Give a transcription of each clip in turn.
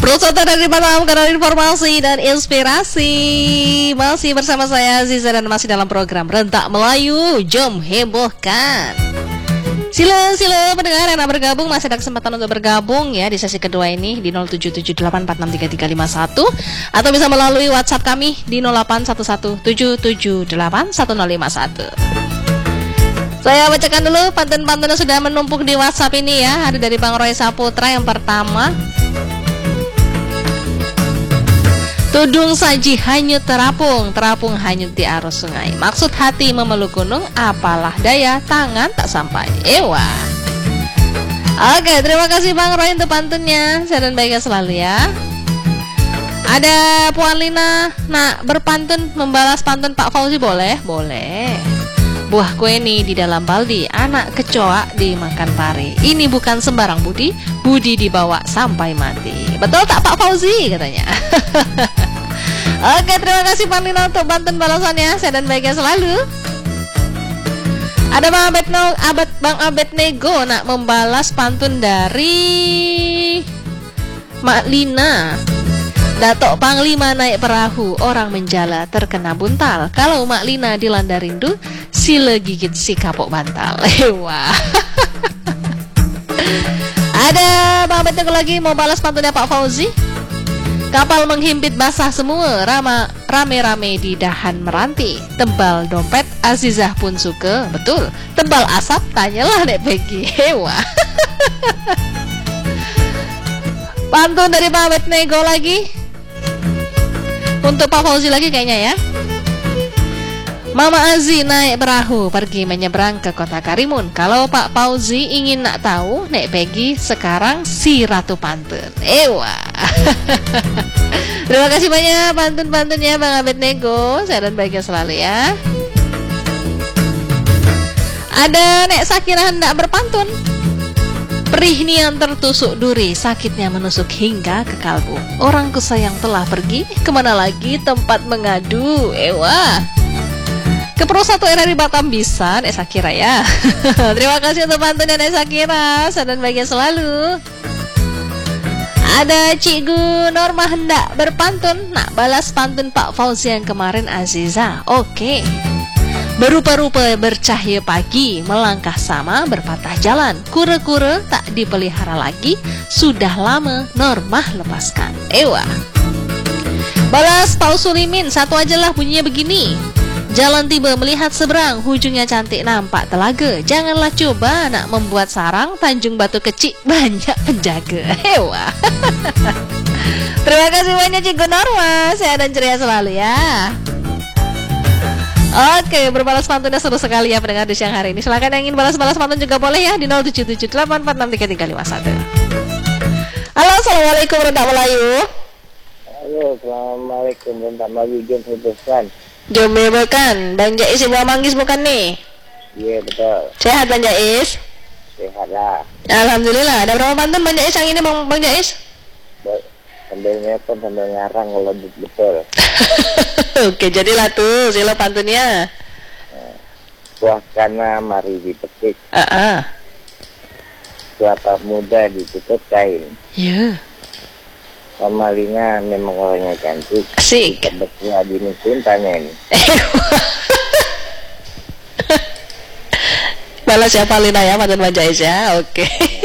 Perusahaan dari Batam, kanal informasi dan inspirasi. Masih bersama saya Aziza dan masih dalam program Rentak Melayu. Jom hebohkan. Sila pendengar yang bergabung, masih ada kesempatan untuk bergabung ya di sesi kedua ini di 0778463351 atau bisa melalui WhatsApp kami di 081177811051. Saya bacakan dulu pantun-pantun yang sudah menumpuk di WhatsApp ini ya. Ada dari Bang Roy Saputra yang pertama. Tudung saji hanyut terapung hanyut di arus sungai. Maksud hati memeluk gunung, apalah daya tangan tak sampai. Ewa. Oke, terima kasih Bang Roy untuk pantunnya. Sehat dan baiknya selalu ya. Ada Puan Lina, nak berpantun membalas pantun Pak Fauzi boleh? Boleh. Buah kue ini di dalam baldi, anak kecoa dimakan pari. Ini bukan sembarang budi dibawa sampai mati. Betul tak Pak Fauzi katanya. Oke, terima kasih Pak Lina untuk pantun balasannya. Sehat dan baiknya selalu. Ada Bang Abed Nego nak membalas pantun dari Mak Lina. Datok Panglima naik perahu, orang menjala terkena buntal. Kalau Mak Lina dilanda rindu, sila gigit si kapok bantal. Wah. Ada Bang Abed Nego lagi mau balas pantunnya Pak Fauzi. Kapal menghimpit basah semua, rame-rame di dahan meranti. Tebal dompet, Azizah pun suka. Betul, tebal asap, tanyalah Nek Peggy. Hewa. Pantun dari Pak Abed Nego lagi. Untuk Pak Fauzi lagi kayaknya ya. Mama Azi naik perahu pergi menyeberang ke kota Karimun. Kalau Pak Fauzi ingin nak tahu, Nek Peggy sekarang si Ratu Pantun. Ewa. Terima kasih banyak pantun-pantunnya Bang Abed Nego. Sehat dan baiknya selalu ya. Ada Nek Sakira hendak berpantun. Perih nian tertusuk duri, sakitnya menusuk hingga ke kalbu. Orangku sayang telah pergi, kemana lagi tempat mengadu. Ewa. Ke Pro 1 RRI Batam bisa, Nek Sakira ya. Terima kasih untuk pantunnya Nek Sakira. Sehat dan bahagia selalu. Ada Cikgu Norma hendak berpantun, nak balas pantun Pak Fauzi yang kemarin Aziza. Oke. Berupa-rupa bercahaya pagi, melangkah sama berpatah jalan. Kura-kura tak dipelihara lagi, sudah lama Norma lepaskan. Ewa. Balas Pak Sulimin, satu aja lah bunyinya begini. Jalan tiba melihat seberang, hujungnya cantik nampak telaga. Janganlah coba nak membuat sarang, Tanjung Batu kecil banyak penjaga. Hewa. Terima kasih banyak Cikgu Norma. Sehat dan ceria selalu ya. Oke, berbalas pantunnya seru sekali ya pendengar di siang hari ini. Silahkan yang ingin balas-balas pantun juga boleh ya di 0778463351. Halo, assalamualaikum Rentak Melayu. Halo, assalamualaikum Rentak Melayu. Jom hebohkan. Jom hebohkan. Bang Jais Ibu Manggis bukan nih? Iya betul. Sehat Bang Jais? Sehat lah. Alhamdulillah. Ada berapa pantun Bang Jais yang ini Bang Jais? Sambil nelpon sambil ngarang kalau betul. Oke, jadilah tuh sila pantunnya. Buah kana mari dipetik. Kelapa muda ditutup kain. Ya. Pamalingnya memang orangnya cantik. Asik. Kebetulan dimusuhin tanyain. Balas siapa Lina ya, pantun Bang Jais ya. Oke.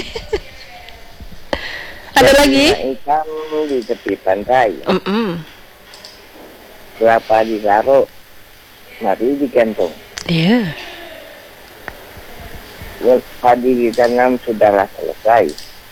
Ada lagi? Ikan di tepi pantai. Kelapa ditaruh, mari digantung. Iya. Padi ditanam sudahlah selesai.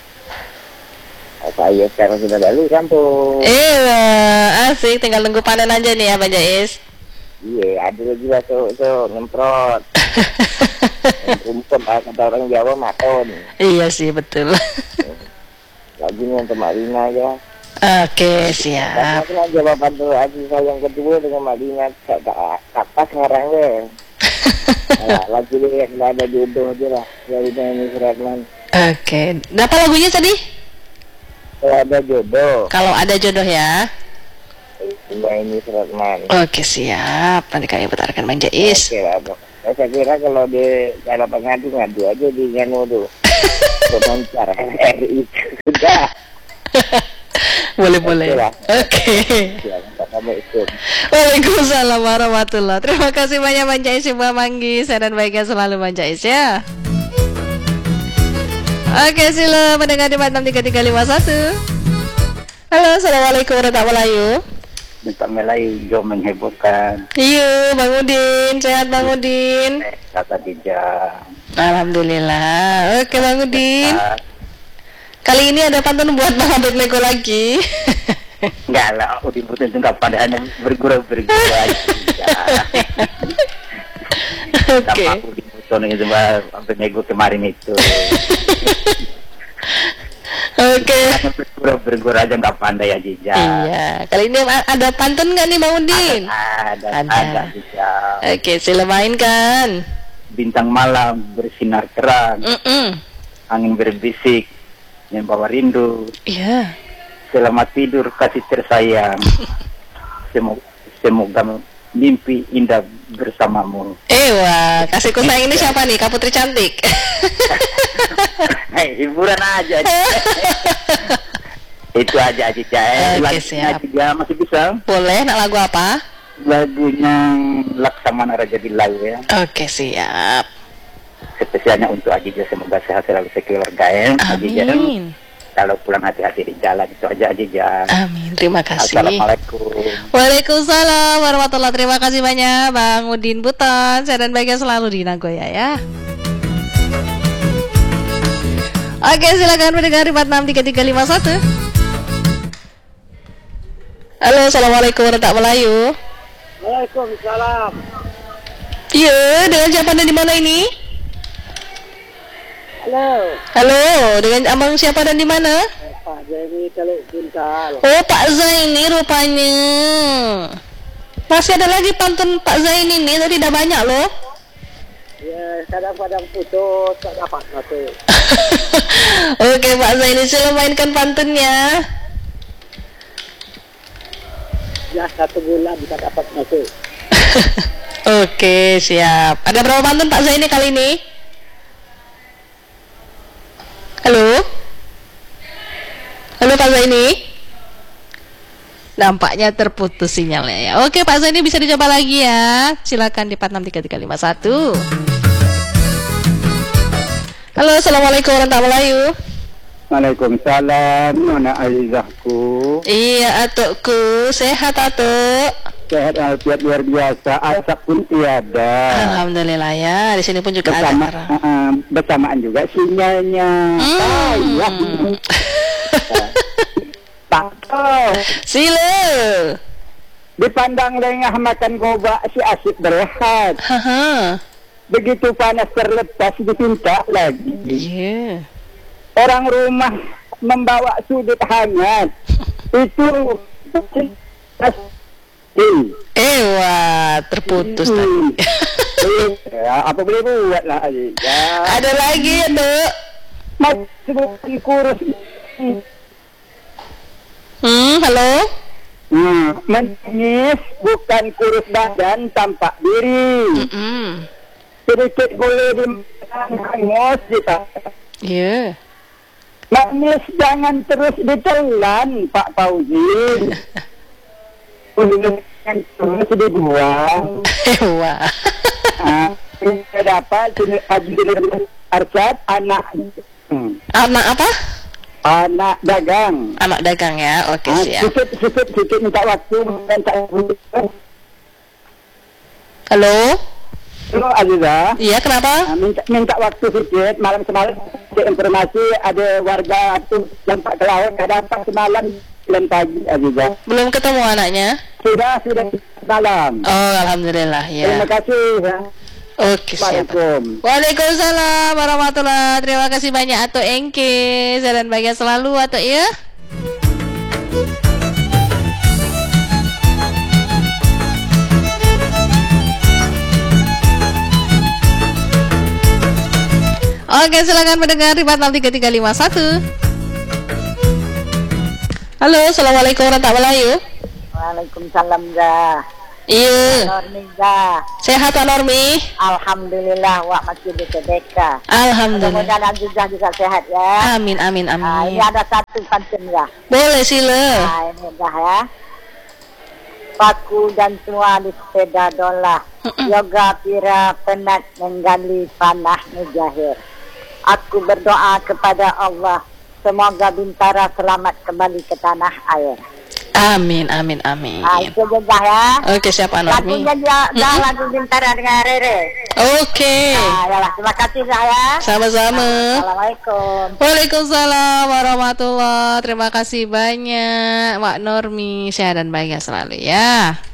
Saya sekarang sudah lalu kampung. Asik, tinggal nunggu panen aja nih ya Bang Jais. Iya, ada juga so ngemprot. Rumput kata orang Jawa maton. Iya sih, betul. Lagi nih untuk Marina aja. Oke, siap. Karena jawaban tuh Aziz yang kedua dengan Marina kapas ngarangnya. Lagi dia nggak ada jodoh aja lah dari ini Suratman. Oke, berapa lagunya tadi? Kalau ada jodoh. Kalau ada jodoh ya. Ini Suratman. Oke, siap. Nanti kami putarkan Bang Jais. Oke lah, saya kira kalau dia cara ngadu aja di Nganu tuh. Komentar RRI sudah. Boleh. Oke lah. Oke. Assalamualaikum. Waalaikumsalam warahmatullah. Terima kasih banyak Bang Jais Mbak Manggi. Sehat dan baiknya selalu Bang Jais ya. Oke, sila mendengar di 63351. Halo, assalamualaikum warahmatullahi wabarakatuh. Minta Melayu Jo menghebohkan. Iya, Bang Udin, sehat Bang Udin. Kata Dija. Alhamdulillah. Oke Bang Udin. Kali ini ada pantun buat Bang Abed Lego lagi. Enggak lah, Udin Putun itu nggak padahal bergurau-bergurau aja. Oke. Sama Udin Putun itu sampai nego kemarin itu. Oke. Bergurau aja nggak pandai aja. Iya. Kali ini ada pantun nggak nih Bang Udin? Ada Dija. Oke, sila mainkan. Bintang malam bersinar terang, angin berbisik, membawa rindu. Iya. Selamat tidur kasih tersayang. Semoga mimpi indah bersamamu. Wah, kasihku sayang ini siapa nih? Kak Putri cantik. Hei, hiburan aja. Itu aja Oke, siap. Ya, masih bisa. Boleh, nak lagu apa? Lagunya Laksamana Raja Bilau ya. Oke, siap. Spesialnya untuk Ajija, semoga sehat selalu sekeluarga ya. Ajija, Amin. kalau pulang hati-hati di jalan, itu aja Ajija. Amin, terima kasih. Assalamualaikum. Waalaikumsalam warahmatullahi. Terima kasih banyak Bang Udin Buton. Sehat dan baiknya selalu di Nagoya ya. Oke, silakan mendengar 463351. Halo, assalamualaikum warahmatullahi wabarakatuh. Waalaikumsalam. Iya, dengan siapa dan di mana ini? Halo, dengan abang siapa dan di mana? Pak Zaini Teluk Buntal. Oh, Pak Zaini rupanya. Masih ada lagi pantun Pak Zaini ini, tadi udah banyak loh. Ya, kadang-kadang putus, tak dapat satu. Oke Pak Zaini, sila mainkan pantunnya. Ya, 1 bulan bisa dapat masuk. Oke, siap. Ada berapa pantun Pak Zaini kali ini? Halo? Halo Pak Zaini? Nampaknya terputus sinyalnya ya. Oke Pak Zaini, bisa dicoba lagi ya. Silakan di 463351. Halo, assalamualaikum warahmatullahi wabarakatuh. Waalaikumsalam, Nona Azizahku. Iya, atukku. Sehat, atuk? Sehat walafiat luar biasa, asap pun tiada. Alhamdulillah ya, di sini pun juga ada terang. Bersamaan juga sinyalnya. Takut. Sila. Dipandang lengah makan gobak si asyik berehat. Haha. Begitu panas terlepas dipinta lagi. Iya. Orang rumah membawa sudut hangat. Itu Wah, terputus tadi. Ya, apa boleh buat lah ya. Ada lagi ya, Dok? Masih kurus. Halo? Menangis bukan kurus badan, tampak diri. Sedikit boleh dimangos kita. Iya. Nangis jangan terus ditelan, Pak Fauzi. Jangan terus dibuang. Wah. Kita dapat Haji Arsyad anak Anak apa? anak dagang. Anak dagang ya. Oke, siap. Sikit minta waktu. Halo? Halo Aziza. Iya, kenapa? Minta waktu sedikit. Malam semalam ada informasi ada warga tuh lompat ke laut, dapat semalam dan pagi Aziza. Belum ketemu anaknya? Sudah malam. Oh, alhamdulillah ya. Terima kasih ya. Oke, siap. Waalaikumsalam warahmatullahi. Terima kasih banyak Atuk Engke. Jalan bahagia selalu Atuk ya. Oke, silakan mendengar di 463351. Halo, assalamualaikum warahmatullahi wabarakatuh. Waalaikumsalam dah. Iya. Normiza. Sehat Pak Normi? Alhamdulillah wak masih di sedekah. Alhamdulillah. Mudah-mudahan Azizah juga sehat ya. Amin amin Ini amin. ada satu pantun ya. Boleh sila. Ini dah ya. Paku dan semua di sepeda dolah. Yoga pira penat menggali panah mujahir. Aku berdoa kepada Allah. Semoga Bintara selamat kembali ke tanah air. Amin amin amin. Itu juga ya. Oke, siapa Normi? Lagunya dah lagu Bintara dengan Rere. Oke. Yalah, terima kasih saya. Sama-sama. Assalamualaikum. Waalaikumsalam warahmatullahi. Terima kasih banyak Wak Normi. Sehat dan bahagia selalu ya.